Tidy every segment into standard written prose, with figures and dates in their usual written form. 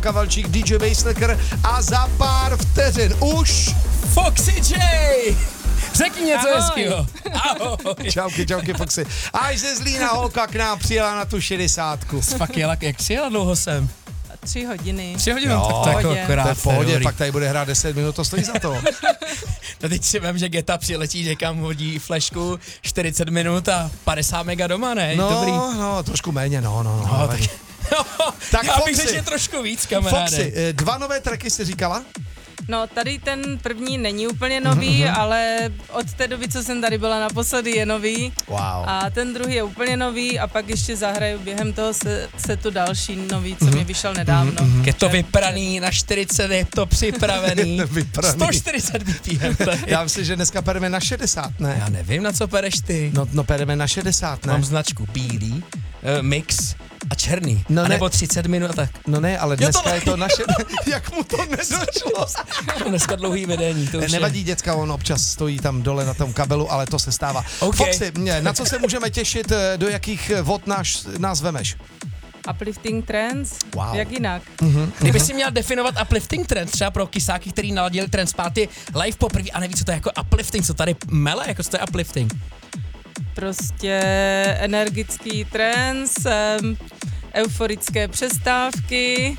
Kavalčík, DJ Basslicker a za pár vteřin už... Foxy J! Řekni něco hezkýho. Ahoj. Čauky, Foxy. Až ze Zlína holka k nám přijela na tu 60. Fakt jela, jak přijela dlouho sem? 3 hodiny. 3 hodiny, jo, tak to je akorát. v pohodě, pak tady bude hrát 10 minut, to stojí za to. No teď si vím, že Geta přiletí někam, hodí flešku 40 minut a 50 mega doma, ne? No, dobrý. No, trošku méně, no. Tak já bych řekl, že trošku víc, kamaráde. Foxy, 2 nové tracky jsi říkala? No, tady ten první není úplně nový, ale od té doby, co jsem tady byla naposledy, je nový. Wow. A ten druhý je úplně nový a pak ještě zahraju během toho setu další nový, co mi vyšel nedávno. Je to vypraný na 40, je to připravený. 140 BPM. Já myslím, že dneska pereme na 60, ne? Já nevím, na co pereš ty. No pereme na 60, ne? Mám značku bílý, mix a černý. No a nebo 30 minut a tak. No ne, ale dneska je to naše... Jak mu to nedošlo? Dneska dlouhý vedení. To už nevadí, děcka, on občas stojí tam dole na tom kabelu, ale to se stává. Okay. Foxy, na co se můžeme těšit, do jakých vod nás vemeš? Uplifting trance? Wow. Jak jinak? Kdyby si měl definovat uplifting trance, třeba pro kysáky, který naladili trance party live poprvé a neví, co to je jako uplifting, co tady mele, jako co to je uplifting? Prostě energický trance, euforické přestávky.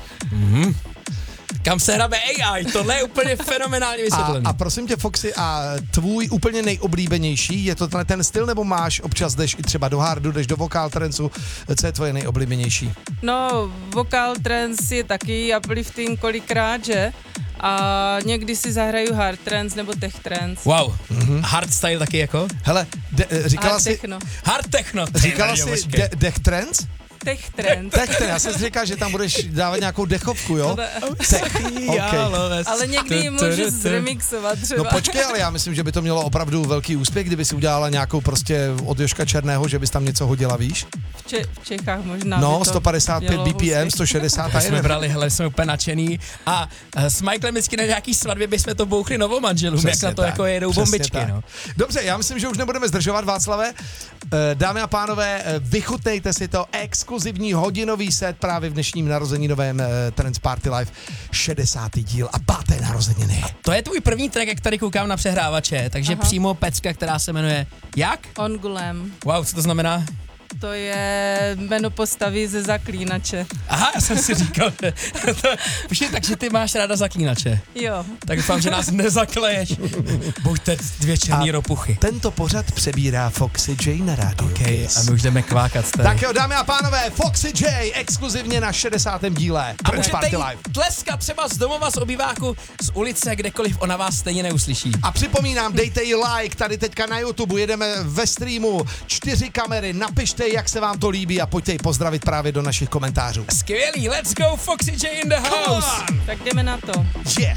Kam se hrabe AI, tohle je úplně fenomenálně vysvětlený. A prosím tě, Foxy, a tvůj úplně nejoblíbenější, je to ten styl, nebo máš občas jdeš i třeba do hardu, jdeš do vokál tranceu, co je tvoje nejoblíbenější? No, vokál trance je taky uplifting kolikrát, že? A někdy si zahraju hard trance nebo tech trance. Wow, hard style taky jako? Hele, říkala hard si... Techno. Hard techno. Říkala si dech trance? Tech trance. Tech trance, já jsem si říkal, že tam budeš dávat nějakou dechovku, jo? Okay. Ale někdy ji můžu zremixovat třeba. No počkej, ale já myslím, že by to mělo opravdu velký úspěch, kdyby si udělala nějakou prostě od Jožka Černého, že bys tam něco hodila, víš? V Čechách možná. No, 155 BPM, 160 a jsme brali, hele, jsme úplně nadšený a s Michaelem vždycky na nějaký svatbě bychom to bouchli novomanželům, jak na to tak, jako jedou bombičky, no. Dobře, já myslím, že už nebudeme zdržovat, Václave. Dámy a pánové, vychutnejte si to, exkluzivní hodinový set právě v dnešním narozeninovém Trance Party Live, 60. díl a 5. narozeniny. To je tvůj první track, jak tady koukám na přehrávače, takže přímo pecka, která se jmenuje jak? Ongulem. Wow, co to znamená? To je jméno postavy ze Zaklínače. Aha, já jsem si říkal, že takže ty máš ráda Zaklínače. Jo. Tak doufám, že nás nezakleješ. Buďte 2 černý ropuchy. Tento pořad přebírá Foxy J na rádiu. Okay, a my už jdeme kvákat tady. Tak jo, dámy a pánové, Foxy J exkluzivně na 60. díle Trance Party Live. Tleskat třeba z domova, z obýváku, z ulice, kdekoliv, ona vás stejně neuslyší. A připomínám, dejte jí like, tady teďka na YouTube, jedeme ve streamu, 4 kamery, napište, jak se vám to líbí a pojďte ji pozdravit právě do našich komentářů. Skvělý, let's go Foxy J in the house. Tak jdeme na to. Yeah.